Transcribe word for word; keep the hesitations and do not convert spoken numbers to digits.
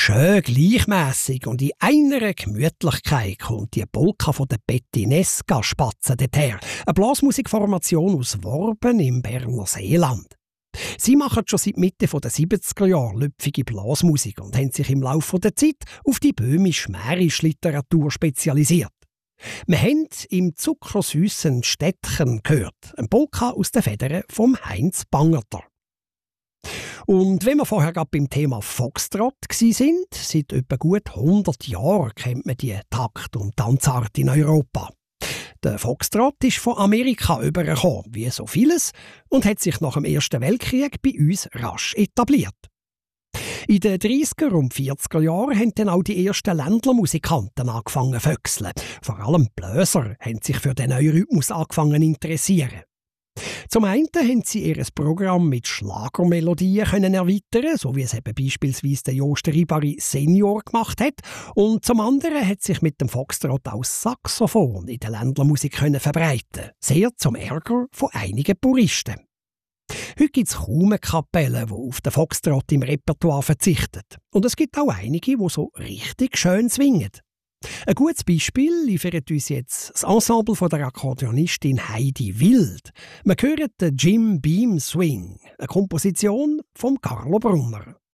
Schön gleichmässig und in einer Gemütlichkeit kommt die Polka von der Bettinesca spatzen dorthin. Eine Blasmusikformation aus Worben im Berner Seeland. Sie machen schon seit Mitte der siebziger Jahre lüpfige Blasmusik und haben sich im Laufe der Zeit auf die böhmisch-mährische Literatur spezialisiert. Wir haben im zuckersüßen Städtchen gehört, ein Polka aus den Federn vom Heinz Bangerter. Und wenn wir vorher gerade beim Thema Foxtrot waren, seit etwa gut hundert Jahren kennt man die Takt- und Tanzart in Europa. Der Foxtrot ist von Amerika übergekommen, wie so vieles, und hat sich nach dem Ersten Weltkrieg bei uns rasch etabliert. In den dreißiger und vierziger Jahren haben dann auch die ersten Ländlermusikanten angefangen zu föchseln. Vor allem Bläser haben sich für den neuen Rhythmus angefangen zu interessieren. Zum einen haben sie ihr Programm mit Schlagermelodien können erweitern, so wie es eben beispielsweise der Jost Ribari Senior gemacht hat. Und zum anderen hat sich mit dem Foxtrot auch Saxophon in der Ländlermusik können verbreiten, sehr zum Ärger von einigen Puristen. Heute gibt es kaum eine Kapelle, die auf den Foxtrot im Repertoire verzichtet. Und es gibt auch einige, die so richtig schön swingen. Ein gutes Beispiel liefert uns jetzt das Ensemble von der Akkordeonistin Heidi Wild. Wir hören den Jim Beam Swing, eine Komposition von Carlo Brunner.